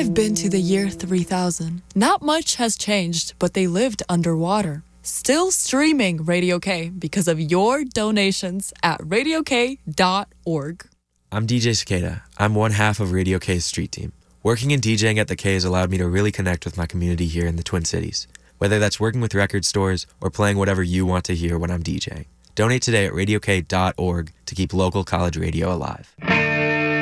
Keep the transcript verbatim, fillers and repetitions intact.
I've been to the year three thousand. Not much has changed, but they lived underwater. Still streaming Radio K because of your donations at radio k dot org. I'm D J Cicada. I'm one half of Radio K's street team. Working and DJing at the K has allowed me to really connect with my community here in the Twin Cities, whether that's working with record stores or playing whatever you want to hear when I'm DJing. Donate today at radio k dot org to keep local college radio alive.